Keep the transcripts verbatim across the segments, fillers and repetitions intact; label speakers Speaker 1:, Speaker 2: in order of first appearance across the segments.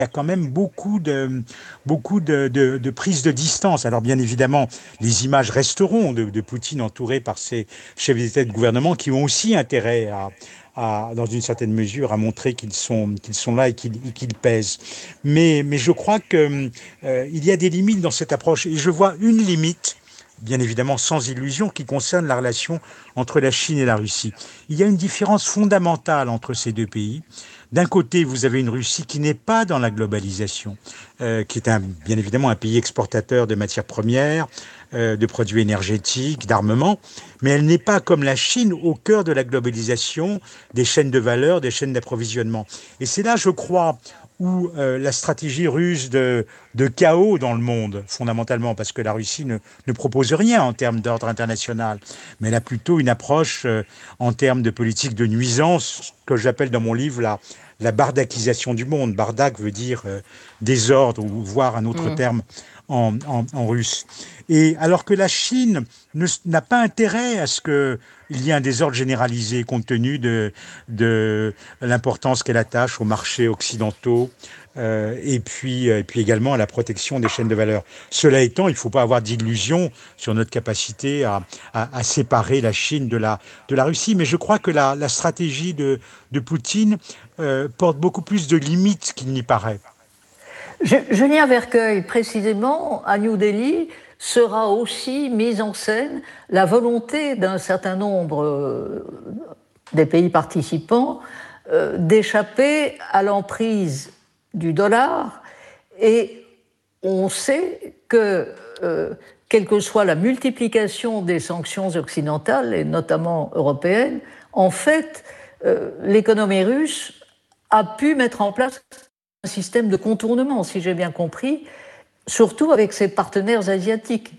Speaker 1: il y a quand même beaucoup de, beaucoup de, de, de prise de distance. Alors bien évidemment, les images resteront de, de Poutine entouré par ses chefs d'État et de gouvernement qui ont aussi intérêt à, à, dans une certaine mesure, à montrer qu'ils sont, qu'ils sont là et qu'ils, et qu'ils pèsent. Mais, mais je crois que euh, il y a des limites dans cette approche. Et je vois une limite, bien évidemment sans illusion, qui concerne la relation entre la Chine et la Russie. Il y a une différence fondamentale entre ces deux pays. D'un côté, vous avez une Russie qui n'est pas dans la globalisation, euh, qui est un, bien évidemment un pays exportateur de matières premières, euh, de produits énergétiques, d'armement, mais elle n'est pas comme la Chine au cœur de la globalisation des chaînes de valeur, des chaînes d'approvisionnement. Et c'est là, je crois, où euh, la stratégie russe de, de chaos dans le monde, fondamentalement, parce que la Russie ne, ne propose rien en termes d'ordre international, mais elle a plutôt une approche euh, en termes de politique de nuisance, que j'appelle dans mon livre la, la bardakisation du monde. Bardak veut dire euh, désordre, ou voire un autre
Speaker 2: Mm.
Speaker 1: terme en, en, en russe. Et alors que la Chine ne- n'a pas intérêt à ce que il y ait un désordre généralisé compte tenu de, de l'importance qu'elle attache aux marchés occidentaux euh, et, puis, et puis également à la protection des chaînes de valeur. Cela étant, il ne faut pas avoir d'illusions sur notre capacité à, à, à séparer la Chine de la, de la Russie. Mais je crois que la, la stratégie de, de Poutine euh, porte beaucoup plus de limites qu'il n'y paraît.
Speaker 2: Julien Vercueil, précisément, à New Delhi, sera aussi mise en scène la volonté d'un certain nombre euh, des pays participants euh, d'échapper à l'emprise du dollar. Et on sait que, euh, quelle que soit la multiplication des sanctions occidentales, et notamment européennes, en fait, euh, l'économie russe a pu mettre en place un système de contournement, si j'ai bien compris, surtout avec ses partenaires asiatiques.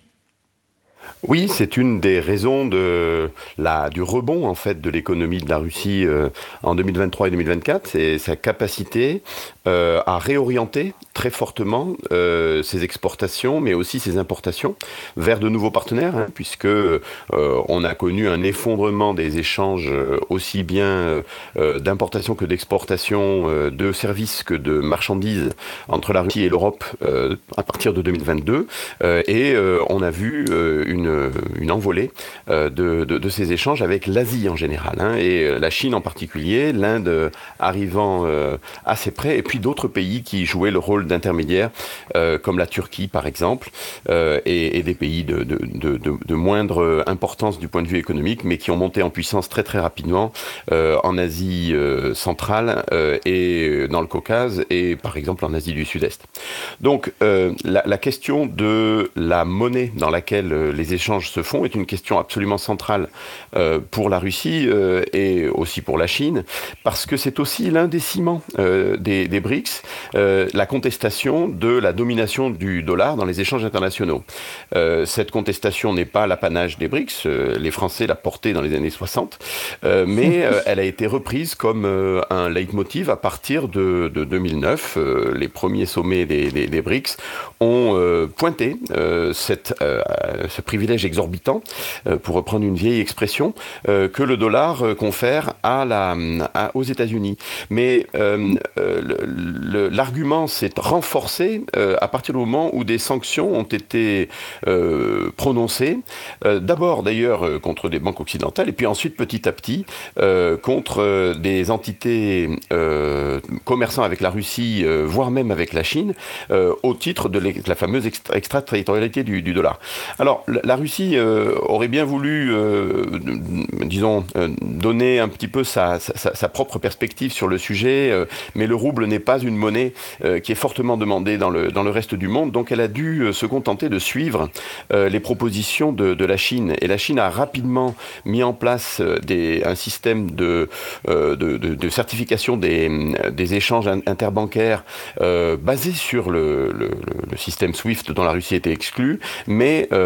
Speaker 3: Oui, c'est une des raisons de la, du rebond en fait de l'économie de la Russie euh, en deux mille vingt-trois et deux mille vingt-quatre, c'est sa capacité euh, à réorienter très fortement euh, ses exportations, mais aussi ses importations vers de nouveaux partenaires, hein, puisque euh, on a connu un effondrement des échanges euh, aussi bien euh, d'importation que d'exportation euh, de services que de marchandises entre la Russie et l'Europe euh, à partir de deux mille vingt-deux, euh, et euh, on a vu euh, une une envolée euh, de, de, de ces échanges avec l'Asie en général, hein, et la Chine en particulier, l'Inde euh, arrivant euh, assez près, et puis d'autres pays qui jouaient le rôle d'intermédiaire, euh, comme la Turquie par exemple, euh, et, et des pays de, de, de, de, de moindre importance du point de vue économique, mais qui ont monté en puissance très très rapidement euh, en Asie euh, centrale euh, et dans le Caucase, et par exemple en Asie du Sud-Est. Donc euh, la, la question de la monnaie dans laquelle euh, les échanges se font est une question absolument centrale euh, pour la Russie euh, et aussi pour la Chine, parce que c'est aussi l'un des ciments euh, des, des BRICS, euh, la contestation de la domination du dollar dans les échanges internationaux. Euh, cette contestation n'est pas l'apanage des BRICS, euh, les Français la portaient dans les années soixante, euh, mais euh, elle a été reprise comme euh, un leitmotiv à partir de, de deux mille neuf. Euh, les premiers sommets des, des, des BRICS ont euh, pointé euh, cette, euh, ce privilège exorbitant, euh, pour reprendre une vieille expression, euh, que le dollar euh, confère à la, à, aux États-Unis. Mais euh, euh, le, l'argument s'est renforcé euh, à partir du moment où des sanctions ont été euh, prononcées, euh, d'abord d'ailleurs euh, contre des banques occidentales, et puis ensuite petit à petit euh, contre euh, des entités euh, commerçant avec la Russie, euh, voire même avec la Chine, euh, au titre de, de la fameuse extra- extraterritorialité du, du dollar. Alors, la, la Russie euh, aurait bien voulu, euh, disons, euh, donner un petit peu sa, sa, sa propre perspective sur le sujet, euh, mais le rouble n'est pas une monnaie euh, qui est fortement demandée dans le, dans le reste du monde, donc elle a dû euh, se contenter de suivre euh, les propositions de, de la Chine. Et la Chine a rapidement mis en place euh, des, un système de, euh, de, de, de certification des, des échanges interbancaires euh, basé sur le, le, le système SWIFT dont la Russie était exclue, mais euh, pour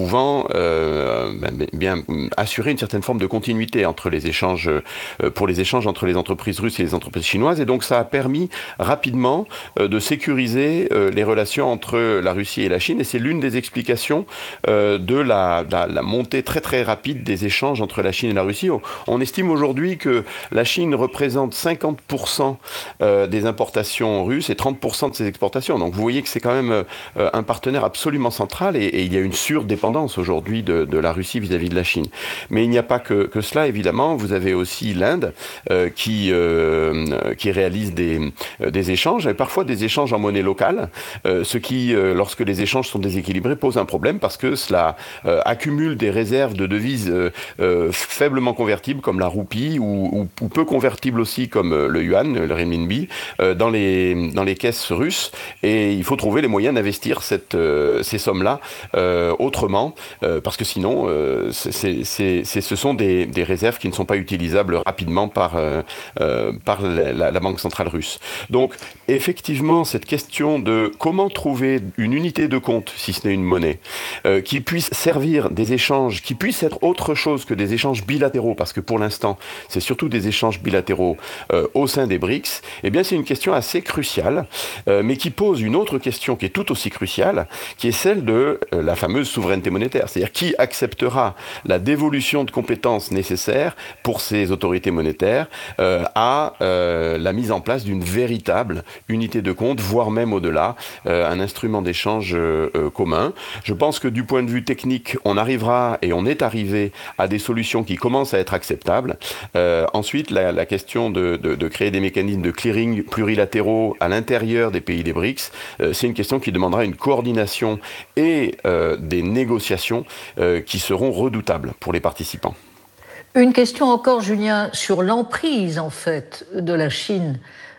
Speaker 3: pouvant euh, ben, bien assurer une certaine forme de continuité entre les échanges, euh, pour les échanges entre les entreprises russes et les entreprises chinoises. Et donc ça a permis rapidement euh, de sécuriser euh, les relations entre la Russie et la Chine. Et c'est l'une des explications euh, de la, la, la montée très très rapide des échanges entre la Chine et la Russie. On, on estime aujourd'hui que la Chine représente cinquante pour cent euh, des importations russes et trente pour cent de ses exportations. Donc vous voyez que c'est quand même euh, un partenaire absolument central et, et il y a une surdépendance aujourd'hui de, de la Russie vis-à-vis de la Chine. Mais il n'y a pas que, que cela, évidemment. Vous avez aussi l'Inde euh, qui, euh, qui réalise des, euh, des échanges, et parfois des échanges en monnaie locale, euh, ce qui, euh, lorsque les échanges sont déséquilibrés, pose un problème parce que cela euh, accumule des réserves de devises euh, euh, faiblement convertibles comme la roupie ou, ou, ou peu convertibles aussi comme euh, le yuan, le renminbi, euh, dans, les, dans les caisses russes. Et il faut trouver les moyens d'investir cette, euh, ces sommes-là euh, autrement, euh, parce que sinon, euh, c'est, c'est, c'est, ce sont des, des réserves qui ne sont pas utilisables rapidement par, euh, euh, par la, la Banque centrale russe. Donc, effectivement, cette question de comment trouver une unité de compte, si ce n'est une monnaie, euh, qui puisse servir des échanges, qui puisse être autre chose que des échanges bilatéraux, parce que pour l'instant, c'est surtout des échanges bilatéraux euh, au sein des BRICS, eh bien, c'est une question assez cruciale, euh, mais qui pose une autre question qui est tout aussi cruciale, qui est celle de euh, la fameuse souveraineté monétaire. C'est-à-dire qui acceptera la dévolution de compétences nécessaires pour ces autorités monétaires euh, à euh, la mise en place d'une véritable unité de compte, voire même au-delà, euh, un instrument d'échange euh, euh, commun. Je pense que du point de vue technique, on arrivera et on est arrivé à des solutions qui commencent à être acceptables. Euh, ensuite, la, la question de, de, de créer des mécanismes de clearing plurilatéraux à l'intérieur des pays des BRICS, euh, c'est une question qui demandera une coordination et euh, des négociations euh, qui seront redoutables pour les participants.
Speaker 2: Une question encore, Julien, sur l'emprise en fait de la Chine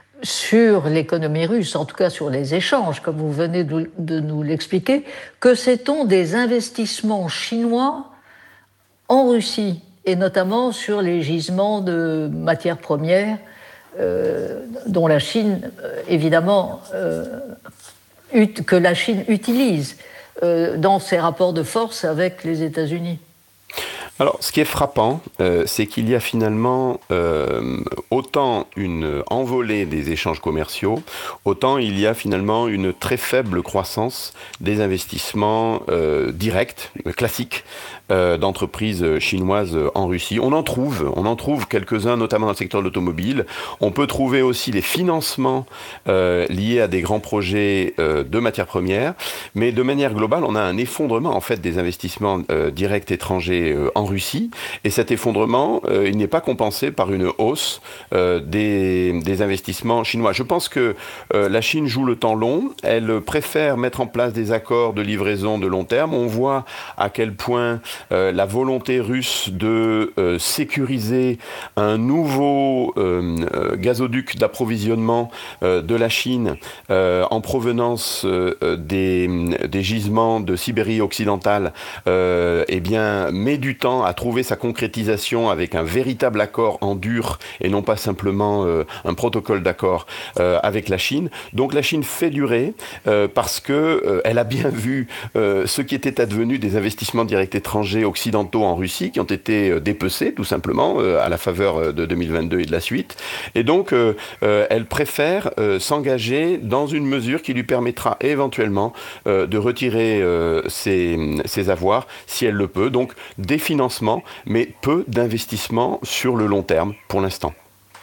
Speaker 2: sur l'économie russe, en tout cas sur les échanges, comme vous venez de nous l'expliquer. Que sait-on des investissements chinois en Russie, et notamment sur les gisements de matières premières euh, dont la Chine, euh, évidemment, euh, ut- que la Chine utilise euh, dans ses rapports de force avec les États-Unis?
Speaker 3: Alors, ce qui est frappant, euh, c'est qu'il y a finalement euh, autant une envolée des échanges commerciaux, autant il y a finalement une très faible croissance des investissements euh, directs, classiques, euh, d'entreprises chinoises en Russie. On en trouve, on en trouve quelques-uns, notamment dans le secteur de l'automobile. On peut trouver aussi les financements euh, liés à des grands projets euh, de matières premières, mais de manière globale, on a un effondrement en fait des investissements euh, directs étrangers euh, en Russie, et cet effondrement, euh, il n'est pas compensé par une hausse euh, des, des investissements chinois. Je pense que euh, la Chine joue le temps long, elle préfère mettre en place des accords de livraison de long terme. On voit à quel point euh, la volonté russe de euh, sécuriser un nouveau euh, euh, gazoduc d'approvisionnement euh, de la Chine euh, en provenance euh, des, des gisements de Sibérie occidentale, euh, eh bien, met du temps à trouver sa concrétisation avec un véritable accord en dur et non pas simplement euh, un protocole d'accord euh, avec la Chine. Donc la Chine fait durer euh, parce que euh, elle a bien vu euh, ce qui était advenu des investissements directs étrangers occidentaux en Russie qui ont été euh, dépecés tout simplement euh, à la faveur de deux mille vingt-deux et de la suite. Et donc euh, euh, elle préfère euh, s'engager dans une mesure qui lui permettra éventuellement euh, de retirer euh, ses, ses avoirs si elle le peut. Donc des financements, mais peu d'investissements sur le long terme pour l'instant.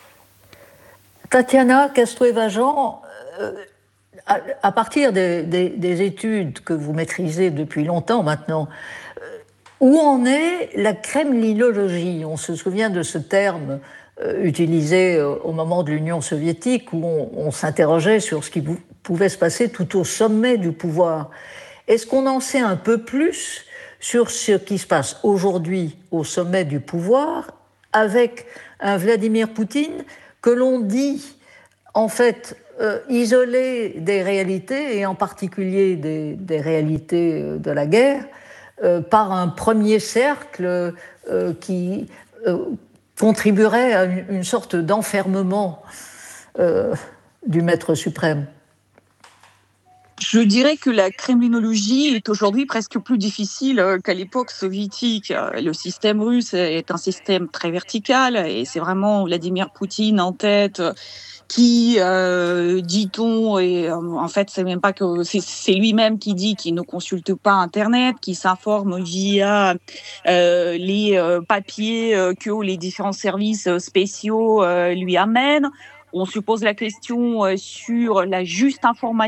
Speaker 2: Tatiana Castoué-Vajan, euh, à, à partir des, des, des études que vous maîtrisez depuis longtemps maintenant, euh, où en est la kremlinologie? On se souvient de ce terme euh, utilisé euh, au moment de l'Union soviétique, où on, on s'interrogeait sur ce qui pouvait se passer tout au sommet du pouvoir. Est-ce qu'on en sait un peu plus sur ce qui se passe aujourd'hui au sommet du pouvoir avec un Vladimir Poutine que l'on dit en fait euh, isolé des réalités et en particulier des, des réalités de la guerre euh, par un premier cercle euh, qui euh, contribuerait à une, une sorte d'enfermement euh, du maître suprême?
Speaker 4: Je dirais que la kremlinologie est aujourd'hui presque plus difficile euh, qu'à l'époque soviétique. Euh, Le système russe est un système très vertical et c'est vraiment Vladimir Poutine en tête euh, qui, euh, dit-on, et euh, en fait, c'est même pas que c'est c'est lui-même qui dit qu'il ne consulte pas Internet, qui s'informe via euh, les euh, papiers euh, que les différents services euh, spéciaux euh, lui amènent. On se pose la question euh, sur la juste information